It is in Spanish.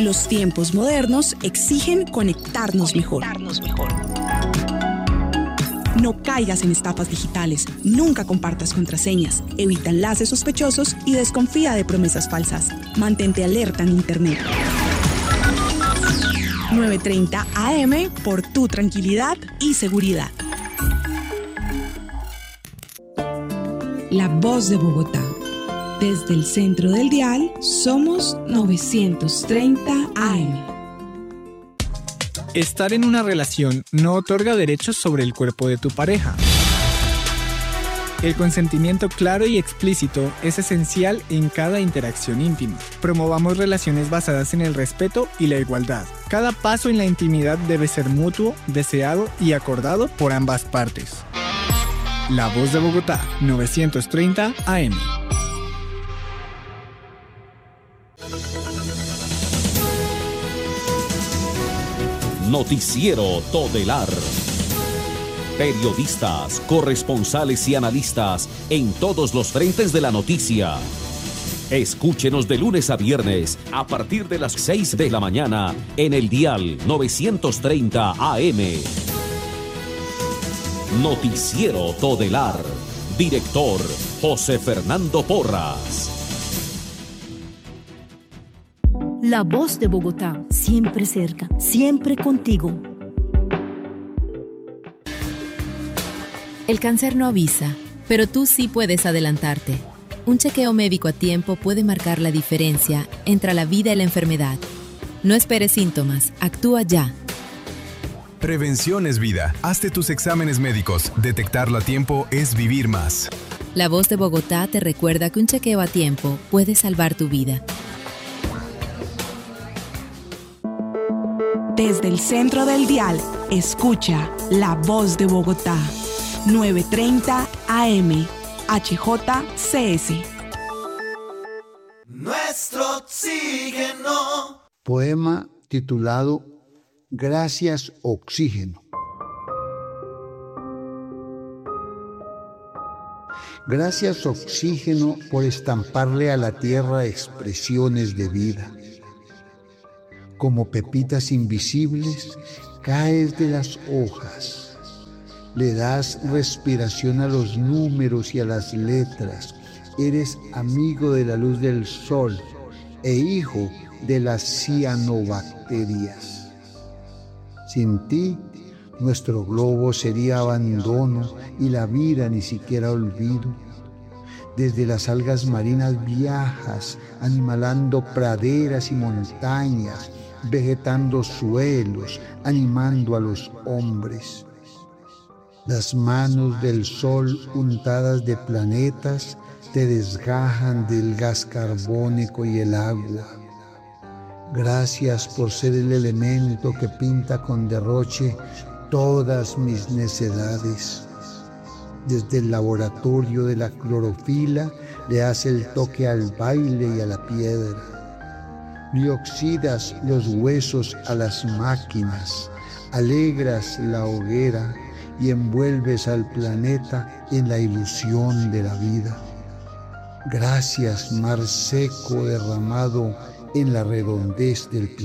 Los tiempos modernos exigen conectarnos mejor. No caigas en estafas digitales, nunca compartas contraseñas, evita enlaces sospechosos y desconfía de promesas falsas. Mantente alerta en Internet. 9:30 AM por tu tranquilidad y seguridad. La voz de Bogotá. Desde el centro del dial, somos 930 AM. Estar en una relación no otorga derechos sobre el cuerpo de tu pareja. El consentimiento claro y explícito es esencial en cada interacción íntima. Promovamos relaciones basadas en el respeto y la igualdad. Cada paso en la intimidad debe ser mutuo, deseado y acordado por ambas partes. La voz de Bogotá, 930 AM. Noticiero Todelar. Periodistas, corresponsales y analistas en todos los frentes de la noticia. Escúchenos de lunes a viernes a partir de las 6 de la mañana en el dial 930 AM. Noticiero Todelar. Director José Fernando Porras. La voz de Bogotá, siempre cerca, siempre contigo. El cáncer no avisa, pero tú sí puedes adelantarte. Un chequeo médico a tiempo puede marcar la diferencia entre la vida y la enfermedad. No esperes síntomas, actúa ya. Prevención es vida. Hazte tus exámenes médicos. Detectarlo a tiempo es vivir más. La voz de Bogotá te recuerda que un chequeo a tiempo puede salvar tu vida. Desde el centro del dial, escucha La Voz de Bogotá. 9:30 AM, HJCS. Nuestro oxígeno. Poema titulado Gracias Oxígeno. Gracias oxígeno por estamparle a la tierra expresiones de vida. Como pepitas invisibles, caes de las hojas. Le das respiración a los números y a las letras. Eres amigo de la luz del sol e hijo de las cianobacterias. Sin ti, nuestro globo sería abandono y la vida ni siquiera olvido. Desde las algas marinas viajas, animalando praderas y montañas, vegetando suelos, animando a los hombres. Las manos del sol untadas de planetas te desgajan del gas carbónico y el agua. Gracias por ser el elemento que pinta con derroche todas mis necedades. Desde el laboratorio de la clorofila le das el toque al baile y a la piedra. Le oxidas los huesos a las máquinas, alegras la hoguera y envuelves al planeta en la ilusión de la vida. Gracias, mar seco derramado en la redondez del planeta.